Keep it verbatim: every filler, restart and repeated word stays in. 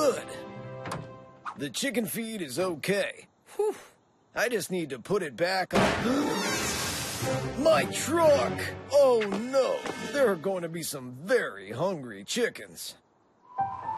good. The chicken feed is okay. Whew. I just need to put it back on... My truck! Oh no, there are going to be some very hungry chickens.